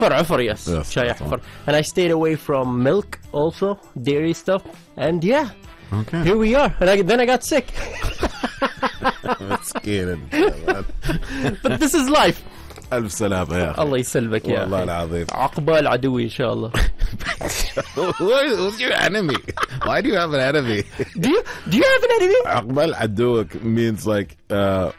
Afar, yes. Yes, Chai that's Afar. one. And I stayed away from milk also, dairy stuff. And yeah, Okay. here we are. And then I got sick. مسكين. But this is life. ألف سلامة يا أخي. الله يسلمك يا والله أخي. العظيم. عقبال عدوي إن شاء الله. Who's your enemy? Why do you have an enemy? Do you have an enemy? عقبال عدوك means like or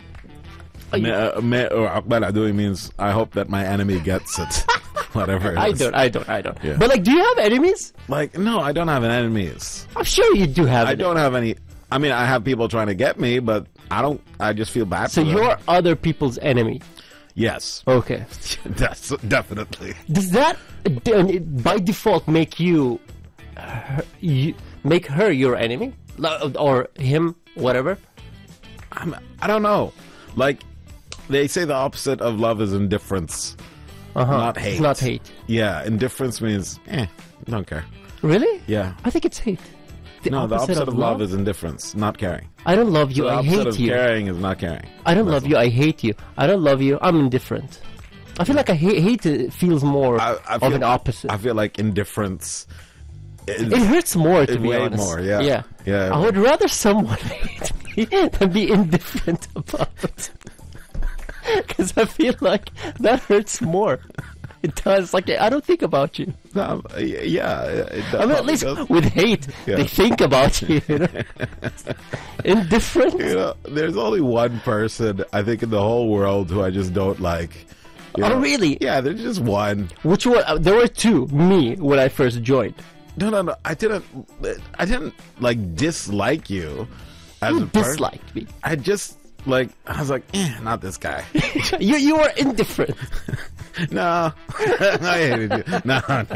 عقبال عدوي means I hope that my enemy gets it. Whatever it is. I don't. Yeah. But like, do you have enemies? Like, no, I don't have enemies. I'm sure you do have. I don't have any. I mean, I have people trying to get me, but I just feel bad So for them. you're other people's enemy. Yes. Okay. That's definitely. Does that by default make you make her your enemy or him, whatever? I don't know. Like, they say the opposite of love is indifference, not hate. It's not hate. Yeah, indifference means, don't care. Really? Yeah. I think it's hate. The opposite of love is indifference, not caring. I don't love you. The I opposite hate of you. caring is not caring. I don't love you. I hate you. I don't love you. I'm indifferent. I feel like I hate feels more of an opposite. I feel like indifference. It hurts more, to be way honest. more, yeah. I would rather someone hate me than be indifferent about it. Because I feel like that hurts more. It does. Like, I don't think about you. No, yeah. I mean, at least with hate, they think about you. You know? Indifferent. You know, there's only one person I think in the whole world who I just don't like. You know? Really? Yeah, there's just one. Which one? There were two. Me, when I first joined. No. I didn't like dislike you as You a person. disliked me. I just I was like, not this guy. You were indifferent. No, I hated you. No.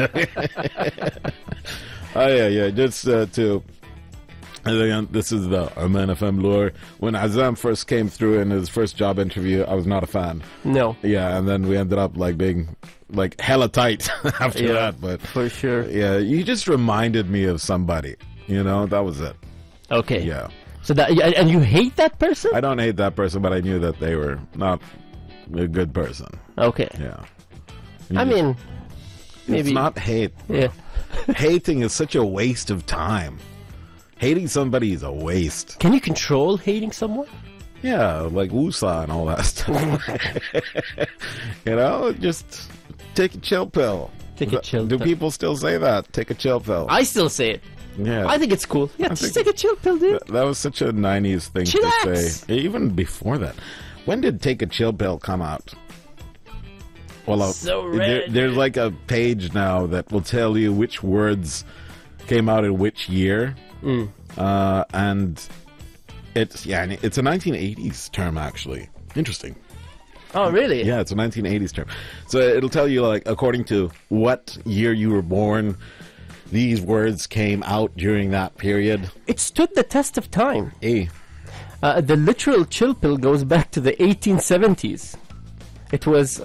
Oh yeah. Just to. This is the Oman FM lore. When Azam first came through in his first job interview, I was not a fan. No. Yeah, and then we ended up being hella tight after that. But for sure. Yeah, you just reminded me of somebody. You know, that was it. Okay. Yeah. So and you hate that person? I don't hate that person, but I knew that they were not a good person. Okay. Yeah. I mean, maybe it's not hate. Yeah. Hating is such a waste of time. Hating somebody is a waste. Can you control hating someone? Yeah, like Wusa and all that stuff. You know, just take a chill pill. Take a chill Do pill. people still say that? Take a chill pill. I still say it. Yeah. I think it's cool. Yeah, just take a chill pill, dude. That was such a 90s thing Chillax. to say. Even before that. When did Take a Chill Pill come out? Well, So random. there's like a page now that will tell you which words came out in which year. And it's a 1980s term, actually. Interesting. Oh, really? Yeah, it's a 1980s term. So it'll tell you, according to what year you were born, these words came out during that period. It stood the test of time. Eh. The literal chill pill goes back to the 1870s. It was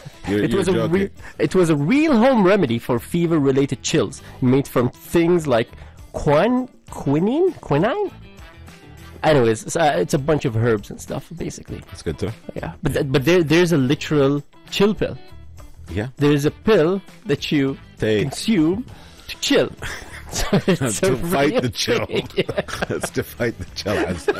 it was a real home remedy for fever-related chills, made from things like quinine. Anyways, it's a bunch of herbs and stuff, basically. That's good too. Yeah, but there's a literal chill pill. Yeah. There's a pill that you Take. consume to chill. So it's To a fight real the chill. thing, Yeah, That's to fight the chill.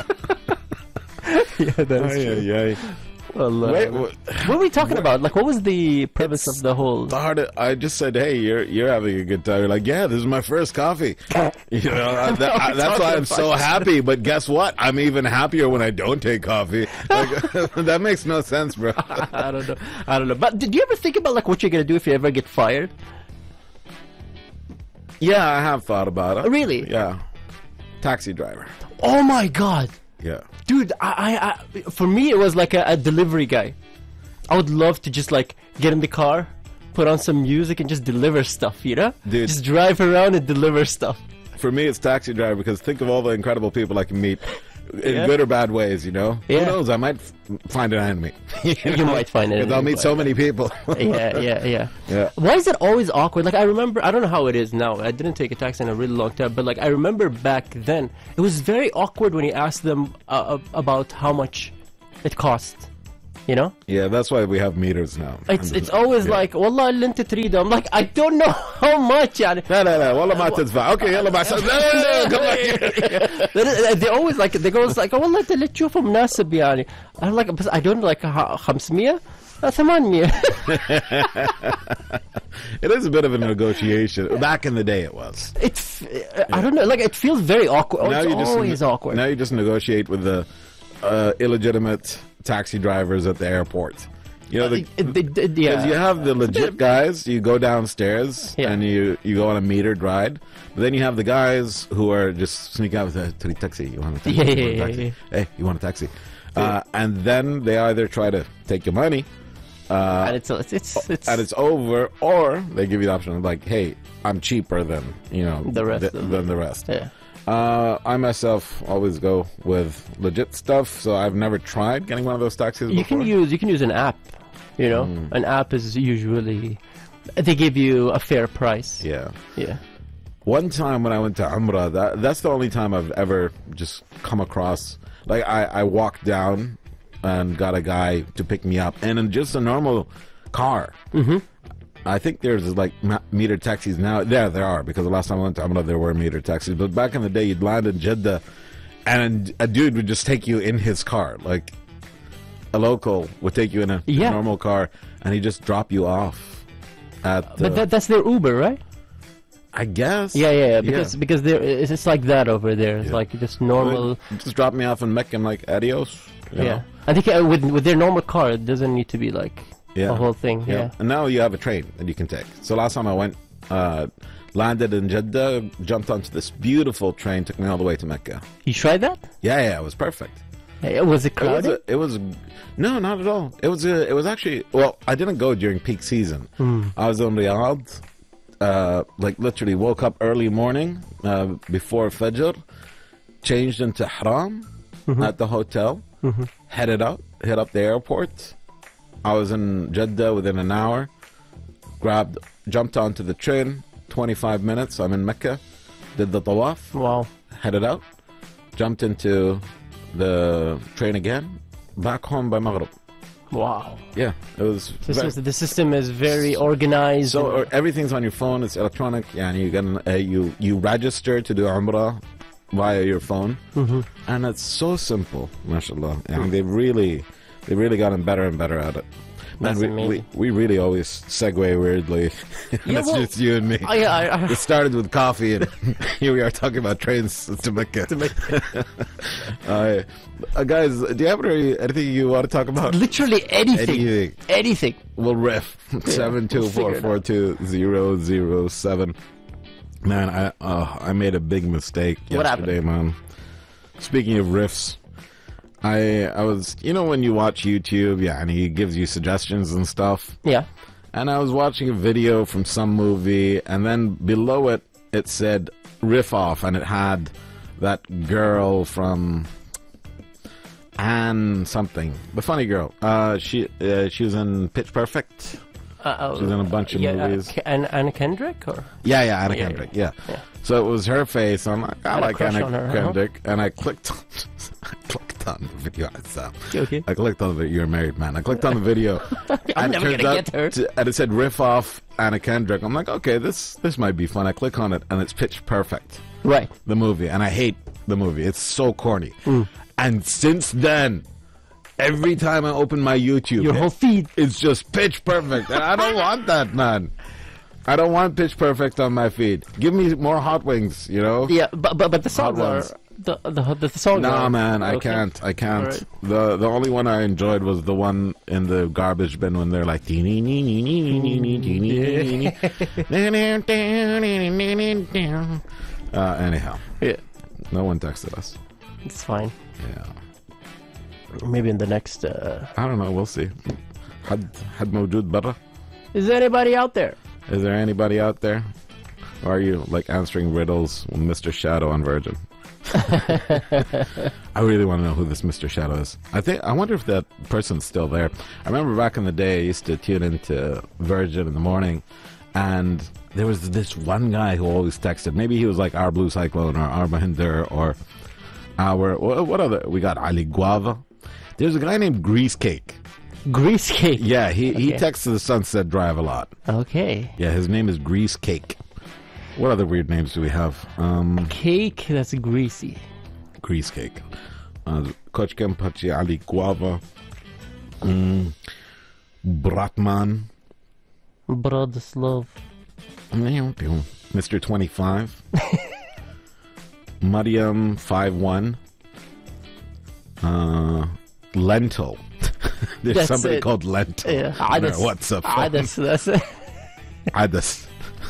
yeah, that's true. Yeah. Well, Wait, what were we talking about? Like, what was the premise of the whole? I just said, hey, you're having a good time. You're like, yeah, this is my first coffee. You know, that's why I'm so happy. But guess what? I'm even happier when I don't take coffee. That makes no sense, bro. I don't know. But did you ever think about what you're gonna do if you ever get fired? Yeah, I have thought about it. Really? Yeah. Taxi driver. Oh my god, Yeah. dude! I for me it was like a delivery guy. I would love to just get in the car, put on some music, and just deliver stuff. You know, Dude. just drive around and deliver stuff. For me, it's taxi driver because think of all the incredible people I can meet in Yeah. good or bad ways, you know? Yeah. Who knows? I might find an enemy. You might find it. Because I'll meet so many people. Yeah. Yeah. Why is it always awkward? I remember, I don't know how it is now. I didn't take a taxi in a really long time, but I remember back then, it was very awkward when you asked them about how much it cost. You know? Yeah, that's why we have meters now. It's always like, والله اللي انت تريده. I'm like, I don't know how much يعني. لا والله ما تدفع. Okay, يلا مع السلامة. Come back. They always like, they go like, والله انت اللي تشوفه مناسب يعني. I'm like, but I don't like 500. 800. It is a bit of a negotiation. Back in the day, it was. I don't know. Like, it feels very awkward. It's always awkward. Now you just negotiate with the illegitimate taxi drivers at the airport. You know, because you have the legit guys. You go downstairs and you go on a metered ride. But then you have the guys who are just sneaking out with a taxi. You want a taxi? Hey, you want a taxi? And then they either try to take your money. And it's and it's over, or they give you the option of like, hey, I'm cheaper than the rest. Yeah. I myself always go with legit stuff, so I've never tried getting one of those taxis before. You can use an app. An app is usually they give you a fair price. Yeah. One time when I went to Umrah, that's the only time I've ever just come across. Like I walked down and got a guy to pick me up, and in just a normal car. Mm-hmm. I think there's like metered taxis now. There are, because the last time I went to Umrah, there were metered taxis. But back in the day, you'd land in Jeddah, and a dude would just take you in his car. Like a local would take you in a normal car, and he'd just drop you off. But that's their Uber, right? I guess. Yeah. Because it's like that over there. It's like just normal. Just drop me off in Mecca and like adios. You know? I think with their normal car, it doesn't need to be like a whole thing. Yeah. And now you have a train that you can take. So last time I went, landed in Jeddah, jumped onto this beautiful train, took me all the way to Mecca. You tried that? Yeah, it was perfect. Was it crowded? It was no, not at all. It was actually, well, I didn't go during peak season. I was in Riyadh. Like literally woke up early morning before Fajr, changed into Haram at the hotel, hit up the airport. I was in Jeddah within an hour, jumped onto the train, 25 minutes, I'm in Mecca, did the tawaf, headed out, jumped into the train again, back home by Maghrib. Wow. Yeah, it was. The system is very organized. So everything's on your phone. It's electronic. And you register to do Umrah via your phone, and it's so simple, mashallah. And they really gotten better and better at it. Man, we really always segue weirdly. That's just you and me. It started with coffee, and here we are talking about trains to Mecca. Guys, do you have anything you want to talk about? Literally anything. We'll riff. 724420007. Man, I made a big mistake yesterday, man. Speaking of riffs, I was, when you watch YouTube, and he gives you suggestions and stuff. Yeah. And I was watching a video from some movie, and then below it said riff off, and it had that girl from Anne something, the funny girl. She was in Pitch Perfect. She was in a bunch of movies. Anna Kendrick, or? Yeah, Anna Kendrick. Yeah. So it was her face. I'm like, I like Anna Kendrick, and I clicked on the video itself. Okay. I clicked on the video. You're a married man. I clicked on the video. I'm never gonna get her. And it said riff off Anna Kendrick. I'm like, okay, this might be fun. I click on it, and it's Pitch Perfect. Right. The movie, and I hate the movie. It's so corny. And since then, every time I open my YouTube, your whole feed, it's just Pitch Perfect, and I don't want that, man. I don't want Pitch Perfect on my feed. Give me more Hot Wings, Yeah, but the songs are the songs. Nah, man, I can't. Right. The only one I enjoyed was the one in the garbage bin when they're like anyhow. Yeah. No one texted us. It's fine. Yeah. Maybe in the next. I don't know. We'll see. had موجود برا? Is there anybody out there? Is there anybody out there? Or are you like answering riddles with Mr. Shadow on Virgin? I really want to know who this Mr. Shadow is. I wonder if that person's still there. I remember back in the day, I used to tune into Virgin in the morning, and there was this one guy who always texted. Maybe he was like our Blue Cyclone or our Mahinder or our what other? We got Ali Guava. There's a guy named Grease Cake. Grease Cake. Yeah, he texts the Sunset Drive a lot. Okay. Yeah, his name is Grease Cake. What other weird names do we have? Cake that's greasy. Grease Cake. Kochkem Pachi Ali Guava. Bratman. Bratislav. Mr. 25. Mariam 51. Lentil. There's That's somebody it. called Lentil. Yeah. What's up? Adas, that's it. Adas.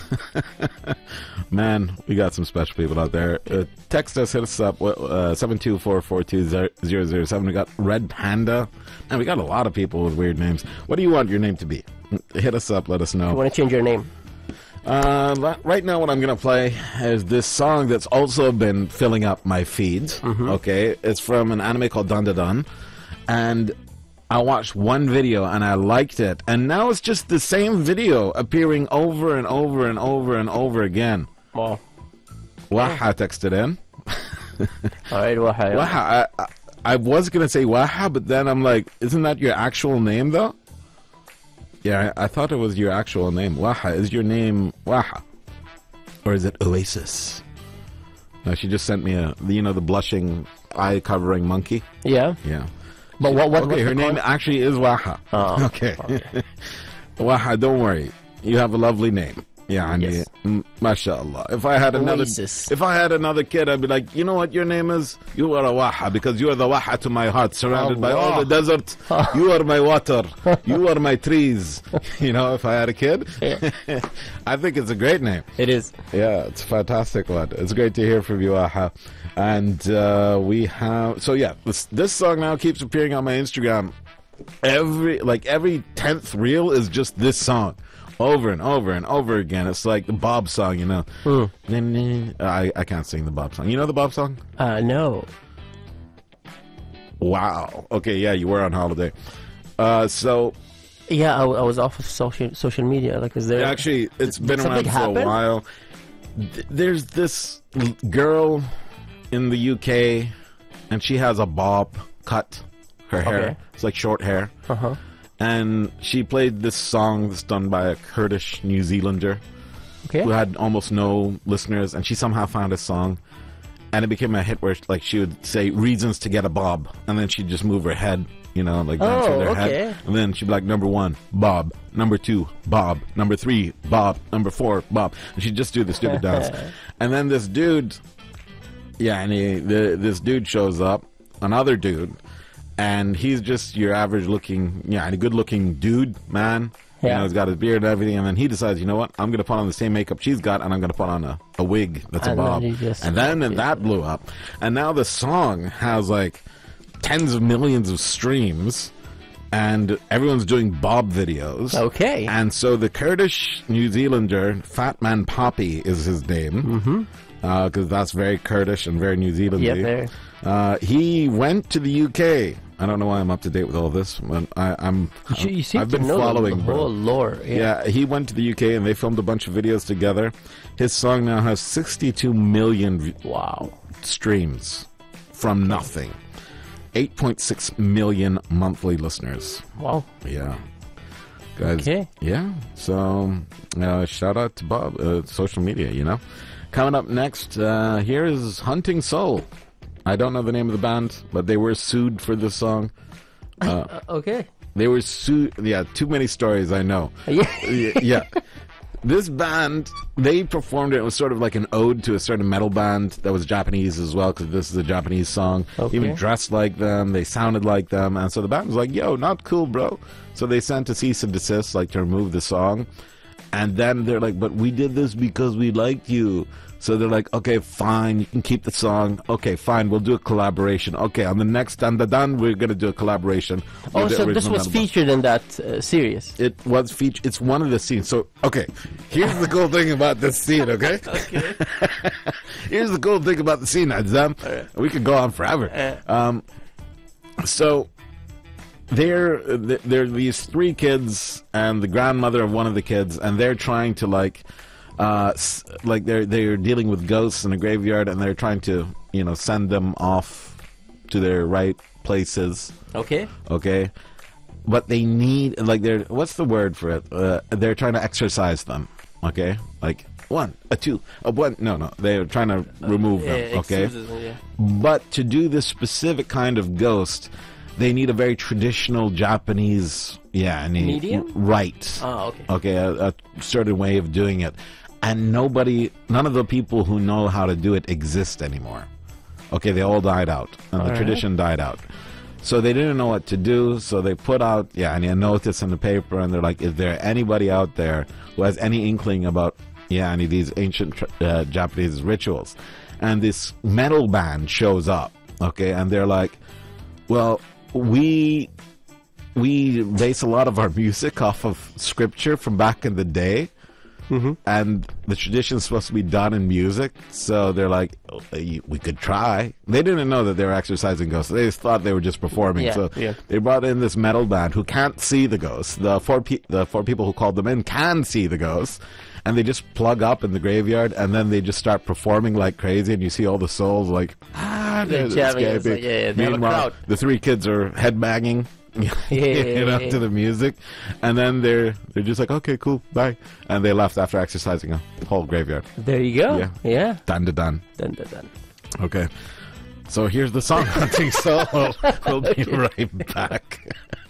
Man, we got some special people out there. Text us, hit us up, 724420007. We got Red Panda, and we got a lot of people with weird names. What do you want your name to be? Hit us up, let us know. You want to change your name? Right now, what I'm going to play is this song that's also been filling up my feeds. Okay, it's from an anime called Dun Dun Dun, and I watched one video and I liked it, and now it's just the same video appearing over and over and over and over again. Wow. Waha texted in. All right, Waha. Waha. I was going to say Waha, but then I'm like, isn't that your actual name, though? Yeah, I thought it was your actual name. Waha. Is your name Waha? Or is it Oasis? No, she just sent me the blushing eye-covering monkey. Yeah. Yeah. But what? Okay, her name actually is Waha. Oh, okay. Waha, don't worry. You have a lovely name. Yeah, Yes. mashallah. If I had Oasis. another kid, I'd be like, you know what your name is? You are a Waha, because you are the Waha to my heart, surrounded by all the desert. You are my water. You are my trees. You know, if I had a kid, Yeah. I think it's a great name. It is. Yeah, it's a fantastic one. It's great to hear from you, Waha. And we have, so yeah, this song now keeps appearing on my Instagram. Every 10th reel is just this song. Over and over and over again. It's like the Bob song, you know. I can't sing the Bob song. You know the Bob song? No. Wow. Okay, yeah, you were on holiday. So Yeah, I was off of social media. Like, is there actually, it's been something around for happen? a while. There's this girl in the UK, and she has a bob cut. Her hair. Okay. It's like short hair. Uh-huh. And she played this song that's done by a Kurdish New Zealander Okay. who had almost no listeners, and she somehow found a song, and it became a hit where like she would say reasons to get a bob, and then she'd just move her head, you know, like dance with her okay. head, and then she'd be like, number 1, Bob, number 2, Bob, number 3, Bob, number 4, Bob, and she'd just do the stupid dance. And then this dude, this dude shows up, another dude, and he's just your average looking, a good looking dude, man. You Yeah. know, he's got his beard and everything, and then he decides, you know what, I'm going to put on the same makeup she's got, and I'm going to put on a wig that's a And then bob. you just- And then that blew up. And now the song has like tens of millions of streams, and everyone's doing bob videos. Okay. And so the Kurdish New Zealander, Fat Man Poppy is his name, because that's very Kurdish and very New Zealandy. Yeah, there. He went to the UK. I don't know why I'm up to date with all this, but You seem I've to been know following, the bro. whole lore. Yeah, he went to the UK and they filmed a bunch of videos together. His song now has 62 million Wow. streams from nothing. 8.6 million monthly listeners. Wow. Yeah. Guys. Okay. Yeah. So, shout out to Bob, social media, you know. Coming up next, here is Hunting Soul. I don't know the name of the band, but they were sued for this song. Okay. They were sued. Yeah, too many stories, I know. Yeah. Yeah. This band, they performed it. It was sort of like an ode to a certain metal band that was Japanese as well, because this is a Japanese song. Okay. Even dressed like them, they sounded like them, and so the band was like, "Yo, not cool, bro." So they sent a cease and desist, like to remove the song. And then they're like, "But we did this because we liked you." So they're like, "Okay, fine, you can keep the song. Okay, fine, we'll do a collaboration. Okay, on the next Dun Dun Dun, we're gonna do a collaboration." Oh, with the so this original was metal band. featured in that series. It was featured. It's one of the scenes. So, okay, here's the cool thing about this scene, okay? Okay. Here's the cool thing about the scene, Azam. We could go on forever. So, there are these 3 kids and the grandmother of one of the kids, and they're trying to, they're dealing with ghosts in a graveyard, and they're trying to, send them off to their right places. Okay. Okay, but they need, like, what's the word for it? They're trying to exorcise them, okay? Like, 1, a 2, a 1. No, they're trying to remove them, okay? But to do this specific kind of ghost, they need a very traditional Japanese, medium? Right. Oh, okay. Okay, a certain way of doing it. And none of the people who know how to do it exist anymore. Okay, they all died out, and the tradition died out. So they didn't know what to do, so they put out, a notice in the paper, and they're like, is there anybody out there who has any inkling about, any of these ancient Japanese rituals? And this metal band shows up, okay, and they're like, well, we base a lot of our music off of scripture from back in the day. Mm-hmm. And the tradition is supposed to be done in music, so they're like, we could try. They didn't know that they were exorcising ghosts. They just thought they were just performing. They brought in this metal band who can't see the ghosts. The four people who called them in can see the ghosts, and they just plug up in the graveyard, and then they just start performing like crazy, and you see all the souls like, they're escaping. Meanwhile, the 3 kids are headbanging. To the music, and then they're just like, okay, cool, bye, and they left after exercising a whole graveyard. There you go. Yeah. Dun. Okay, so here's the song Hunting Soul. We'll be right back.